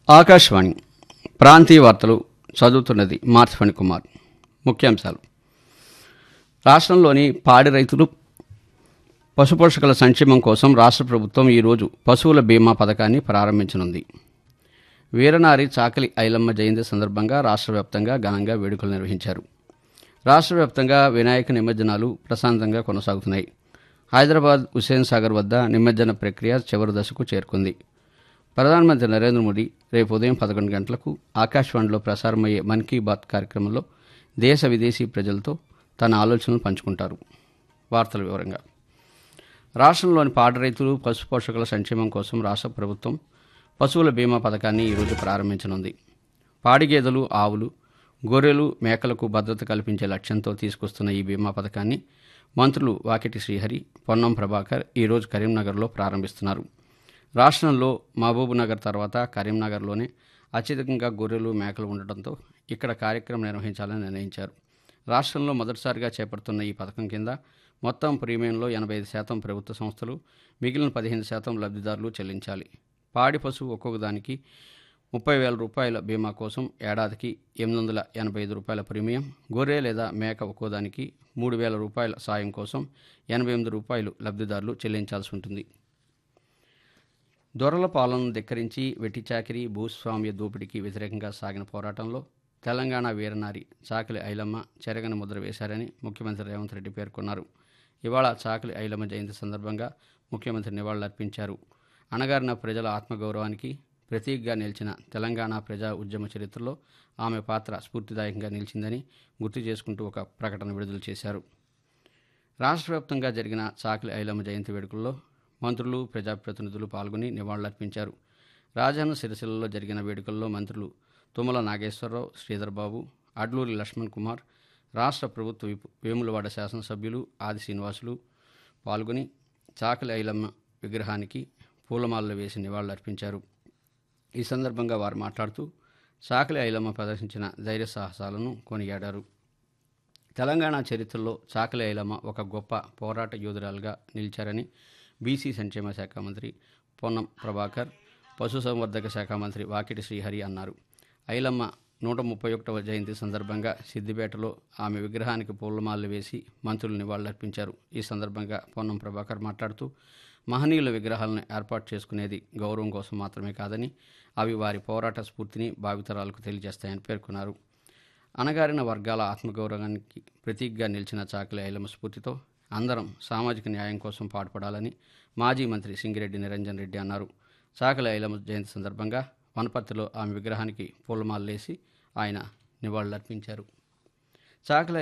ఆకాశవాణి ప్రాంతీయ వార్తలు చదువుతున్నది మార్చి ఫణికుమార్. ముఖ్యాంశాలు: రాష్ట్రంలోని పాడి రైతులు, పశుపోషకుల సంక్షేమం కోసం రాష్ట్ర ప్రభుత్వం ఈరోజు పశువుల బీమా పథకాన్ని ప్రారంభించనుంది. వీరనారి చాకలి ఐలమ్మ జయంతి సందర్భంగా రాష్ట్ర వ్యాప్తంగా ఘనంగా వేడుకలు నిర్వహించారు. రాష్ట్ర వ్యాప్తంగా వినాయక నిమజ్జనాలు ప్రశాంతంగా కొనసాగుతున్నాయి. హైదరాబాద్ హుస్సేన్ సాగర్ వద్ద నిమజ్జన ప్రక్రియ చివరి దశకు చేరుకుంది. ప్రధానమంత్రి నరేంద్ర మోదీ రేపు ఉదయం 11 గంటలకు ఆకాశవాణిలో ప్రసారమయ్యే మన్ కీ బాత్ కార్యక్రమంలో దేశ విదేశీ ప్రజలతో తన ఆలోచనలు పంచుకుంటారు. వార్తల వివరంగా: రాష్ట్రంలోని పాడి రైతులు, పశుపోషకుల సంక్షేమం కోసం రాష్ట్ర ప్రభుత్వం పశువుల బీమా పథకాన్ని ఈరోజు ప్రారంభించనుంది. పాడి గేదెలు, ఆవులు, గొర్రెలు, మేకలకు భద్రత కల్పించే లక్ష్యంతో తీసుకొస్తున్న ఈ బీమా పథకాన్ని మంత్రులు వాకిటి శ్రీహరి, పొన్నం ప్రభాకర్ ఈరోజు కరీంనగర్లో ప్రారంభిస్తున్నారు. రాష్ట్రంలో మహబూబ్నగర్ తర్వాత కరీంనగర్లోనే అత్యధికంగా గొర్రెలు, మేకలు ఉండటంతో ఇక్కడ కార్యక్రమం నిర్వహించాలని నిర్ణయించారు. రాష్ట్రంలో మొదటిసారిగా చేపడుతున్న ఈ పథకం కింద మొత్తం ప్రీమియంలో 85% ప్రభుత్వ సంస్థలు, మిగిలిన 15% లబ్ధిదారులు చెల్లించాలి. పాడి పశువు ఒక్కొక్క దానికి 30,000 రూపాయల బీమా కోసం ఏడాదికి 885 రూపాయల ప్రీమియం, గొర్రె లేదా మేక ఒక్కోదానికి 3,000 రూపాయల సాయం కోసం 88 రూపాయలు లబ్ధిదారులు చెల్లించాల్సి ఉంటుంది. దొరల పాలనను ధిక్కరించి వెట్టిచాకిరి, భూస్వామ్య దోపిడీకి వ్యతిరేకంగా సాగిన పోరాటంలో తెలంగాణ వీరనారి చాకలి ఐలమ్మ చెరగని ముద్ర వేశారని ముఖ్యమంత్రి రేవంత్ రెడ్డి పేర్కొన్నారు. ఇవాళ చాకలి ఐలమ్మ జయంతి సందర్భంగా ముఖ్యమంత్రి నివాళులర్పించారు. అణగారిన ప్రజల ఆత్మగౌరవానికి ప్రతీకగా నిలిచిన తెలంగాణ ప్రజా ఉద్యమ చరిత్రలో ఆమె పాత్ర స్ఫూర్తిదాయకంగా నిలిచిందని గుర్తు చేసుకుంటూ ఒక ప్రకటన విడుదల చేశారు. రాష్ట్ర వ్యాప్తంగా జరిగిన చాకలి ఐలమ్మ జయంతి వేడుకల్లో మంత్రులు, ప్రజాప్రతినిధులు పాల్గొని నివాళులర్పించారు. రాజన్న సిరిసిల్లలో జరిగిన వేడుకల్లో మంత్రులు తుమ్మల నాగేశ్వరరావు, శ్రీధర్బాబు, అడ్లూరి లక్ష్మణ్ కుమార్, రాష్ట్ర ప్రభుత్వ విప్ వేములవాడ శాసనసభ్యులు ఆది శ్రీనివాసులు పాల్గొని చాకలి ఐలమ్మ విగ్రహానికి పూలమాలలు వేసి నివాళులర్పించారు. ఈ సందర్భంగా వారు మాట్లాడుతూ చాకలి ఐలమ్మ ప్రదర్శించిన ధైర్య సాహసాలను కొనియాడారు. తెలంగాణ చరిత్రలో చాకలి ఐలమ్మ ఒక గొప్ప పోరాట యోధురాలుగా నిలిచారని బీసీ సంక్షేమ శాఖ మంత్రి పొన్నం ప్రభాకర్, పశుసంవర్ధక శాఖ మంత్రి వాకిటి శ్రీహరి అన్నారు. ఐలమ్మ 131వ జయంతి సందర్భంగా సిద్దిపేటలో ఆమె విగ్రహానికి పూలమాలలు వేసి మంత్రులు నివాళులర్పించారు. ఈ సందర్భంగా పొన్నం ప్రభాకర్ మాట్లాడుతూ మహనీయుల విగ్రహాలను ఏర్పాటు చేసుకునేది గౌరవం కోసం మాత్రమే కాదని, అవి వారి పోరాట స్ఫూర్తిని భావితరాలకు తెలియజేస్తాయని పేర్కొన్నారు. అణగారిన వర్గాల ఆత్మగౌరవానికి ప్రతీకగా నిలిచిన చాకలి ఐలమ్మ స్ఫూర్తితో అందరం సామాజిక న్యాయం కోసం పాటుపడాలని మాజీ మంత్రి సింగిరెడ్డి నిరంజన్ రెడ్డి అన్నారు. చాకలి ఐలమ్మ జయంతి సందర్భంగా వనపర్తిలో ఆమె విగ్రహానికి పూలమాలలేసి ఆయన నివాళులర్పించారు. చాకలి